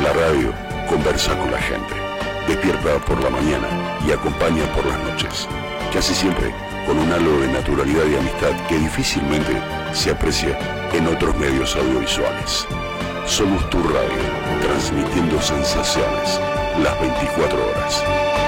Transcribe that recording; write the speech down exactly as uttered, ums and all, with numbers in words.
La radio conversa con la gente, despierta por la mañana y acompaña por las noches, casi siempre con un halo de naturalidad y amistad que difícilmente se aprecia en otros medios audiovisuales. Somos tu radio, transmitiendo sensaciones las veinticuatro horas.